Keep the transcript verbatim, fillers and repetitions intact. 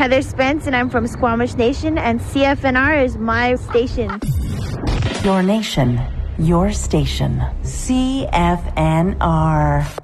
Heather Spence, and I'm from Squamish Nation, and C F N R is my station. Your nation, your station. C F N R.